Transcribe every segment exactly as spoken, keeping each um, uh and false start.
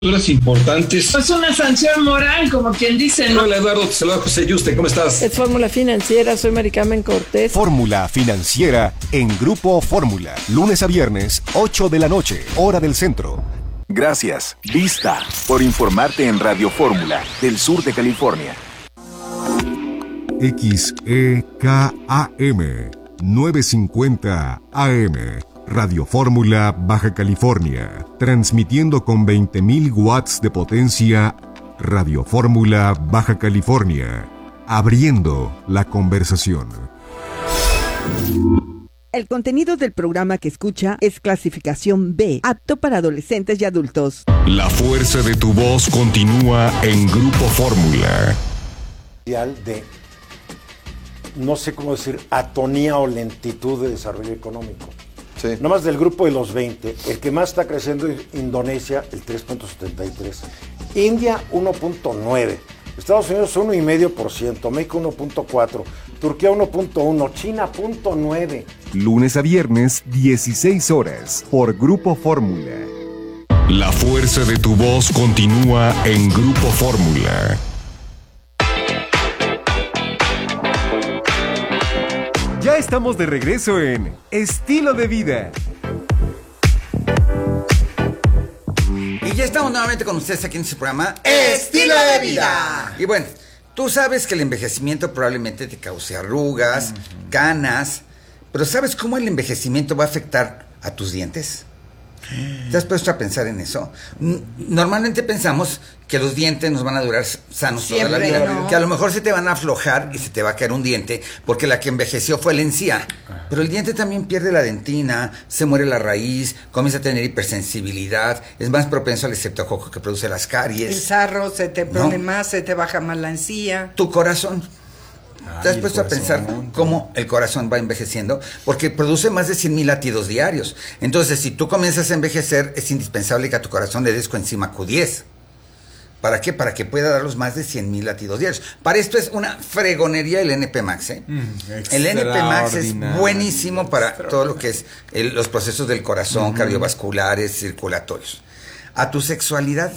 Importantes. Es una sanción moral, como quien dice, ¿no? Hola Eduardo, te saluda José Yuste, ¿cómo estás? Es Fórmula Financiera, soy Maricarmen Cortés. Fórmula Financiera en Grupo Fórmula, lunes a viernes, ocho de la noche, hora del centro. Gracias, Vista, por informarte en Radio Fórmula, del sur de California. X E K A M, novecientos cincuenta A M. Radio Fórmula, Baja California, transmitiendo con veinte mil watts de potencia. Radio Fórmula, Baja California, abriendo la conversación. El contenido del programa que escucha es clasificación B, apto para adolescentes y adultos. La fuerza de tu voz continúa en Grupo Fórmula. De, no sé cómo decir, atonía o lentitud de desarrollo económico. Sí. No más del grupo de los veinte, el que más está creciendo es Indonesia, el tres punto setenta y tres, India uno punto nueve, Estados Unidos uno coma cinco por ciento, México uno punto cuatro, Turquía uno punto uno, China uno punto nueve. Lunes a viernes, dieciséis horas, por Grupo Fórmula. La fuerza de tu voz continúa en Grupo Fórmula. Ya estamos de regreso en Estilo de Vida. Y ya estamos nuevamente con ustedes aquí en su programa Estilo de Vida. Y bueno, tú sabes que el envejecimiento probablemente te cause arrugas, uh-huh. canas, pero ¿sabes cómo el envejecimiento va a afectar a tus dientes? ¿Te has puesto a pensar en eso? Normalmente pensamos que los dientes nos van a durar sanos Siempre, toda la vida, ¿no? Que a lo mejor se te van a aflojar y se te va a caer un diente porque la que envejeció fue la encía. Pero el diente también pierde la dentina, se muere la raíz, comienza a tener hipersensibilidad, es más propenso al estreptococo que produce las caries. El sarro se te pone ¿no? más, se te baja más la encía. Tu corazón. ¿Te has puesto a pensar cómo el corazón va envejeciendo? Porque produce más de cien mil latidos diarios. Entonces, si tú comienzas a envejecer, es indispensable que a tu corazón le des coenzima Q diez. ¿Para qué? Para que pueda dar los más de cien mil latidos diarios. Para esto es una fregonería el N P Max, ¿eh? Mm, el N P Max es buenísimo para todo lo que es el, los procesos del corazón, uh-huh. cardiovasculares, circulatorios. A tu sexualidad.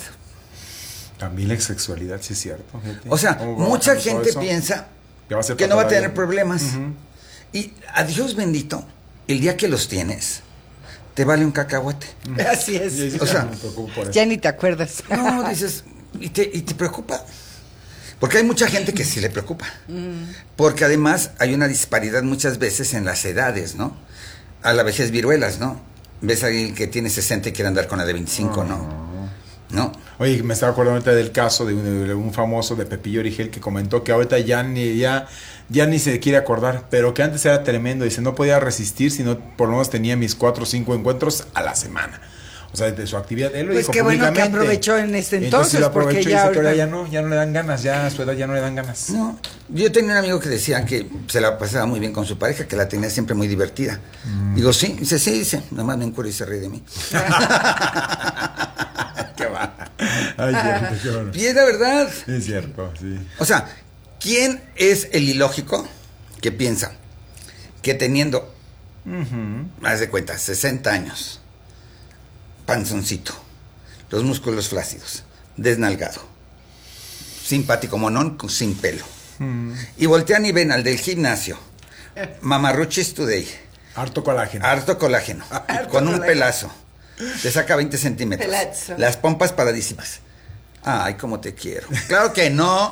También la sexualidad, sí es cierto. Gente. O sea, mucha gente piensa que no va a tener problemas. Uh-huh. Y a Dios bendito, el día que los tienes, te vale un cacahuate. Uh-huh. Así es. Sí, sí, o sea, ya ni te acuerdas. No, dices, y te, y te preocupa. Porque hay mucha gente que sí le preocupa. Uh-huh. Porque además hay una disparidad muchas veces en las edades, ¿no? A la vejez viruelas, ¿no? Ves a alguien que tiene sesenta y quiere andar con la de veinticinco, uh-huh. ¿no? ¿No? Oye, me estaba acordando ahorita del caso de un, de un famoso de Pepillo Origel que comentó que ahorita ya ni, ya, ya ni se quiere acordar, pero que antes era tremendo. Dice, no podía resistir, sino por lo menos tenía mis cuatro o cinco encuentros a la semana. O sea, de su actividad. Él lo pues dijo qué bueno que públicamente. Aprovechó en este entonces. Entonces lo aprovechó porque y ya, dice que ahora ahorita... ya no, ya no le dan ganas, ya a su edad ya no le dan ganas. No, yo tenía un amigo que decía que se la pasaba muy bien con su pareja, que la tenía siempre muy divertida. Mm. Digo, sí, dice, sí, dice, nada más me encuero y se ríe de mí. Qué va. Ay, cierto, qué bueno. Y es la verdad. Es cierto, sí. O sea, ¿quién es el ilógico que piensa que teniendo, uh-huh. haz de cuenta, sesenta años, panzoncito, los músculos flácidos, desnalgado, simpático monón, sin pelo, uh-huh. y voltean y ven al del gimnasio, Mamarruchis Today, harto colágeno, harto colágeno, harto con colágeno. Un pelazo. Te saca veinte centímetros. Pelazo. Las pompas paradísimas. Ay, cómo te quiero. Claro que no.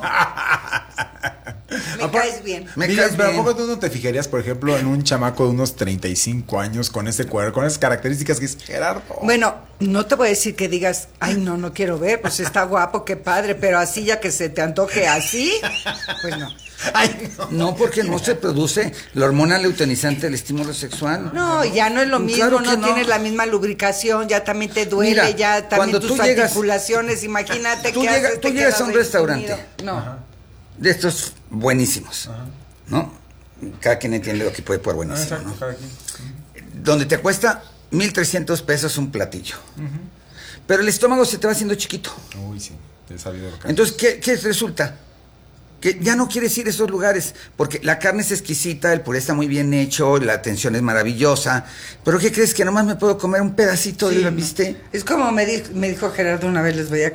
Me caes bien. Me Digas, caes pero bien. ¿a poco tú no te fijarías, por ejemplo, en un chamaco de unos treinta y cinco años con ese cuerpo, con esas características que es Gerardo? Bueno, no te voy a decir que digas, ay, no, no quiero ver, pues está guapo, qué padre, pero así ya que se te antoje así, pues no. Ay, no. no, porque no se produce la hormona luteinizante del estímulo sexual. No, ya no es lo mismo, claro no, no tienes la misma lubricación, ya también te duele, Mira, ya también tus llegas, articulaciones, imagínate tú que llega, haces, tú llegas a un restaurante. No. Ajá. De estos buenísimos, Ajá. ¿no? Cada quien entiende lo que puede por buenísimo, Exacto, ¿no? Cada quien. Uh-huh. Donde te cuesta mil trescientos pesos un platillo. Uh-huh. Pero el estómago se te va haciendo chiquito. Uy, sí, te he sabido de Entonces, ¿qué, ¿qué resulta? que ya no quieres ir a esos lugares, porque la carne es exquisita, el puré está muy bien hecho, la atención es maravillosa, pero ¿qué crees? Que nomás me puedo comer un pedacito Sí, de la bistec. Es como me, di- me dijo Gerardo una vez, les voy a